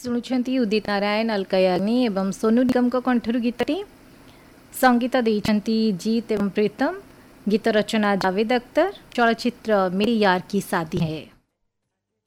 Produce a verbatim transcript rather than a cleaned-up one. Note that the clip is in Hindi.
शुणुंट उदित नारायण अलका याग्निक एवं सोनू निगम को कंठरू गीतटी संगीत देइछंती जीत एवं प्रीतम। गीत रचना जावेद अख्तर। चलचित्र मेरी यार की शादी है।